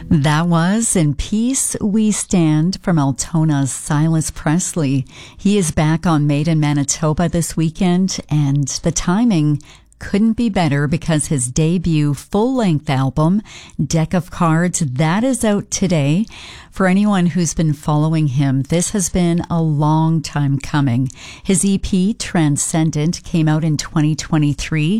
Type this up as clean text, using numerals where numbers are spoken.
That was In Peace We Stand from Altona's Silas Presley. He is back on Made in Manitoba this weekend, and the timing couldn't be better because his debut full-length album, Deck of Cards, that is out today. For anyone who's been following him, this has been a long time coming. His EP, Transcendent, came out in 2023,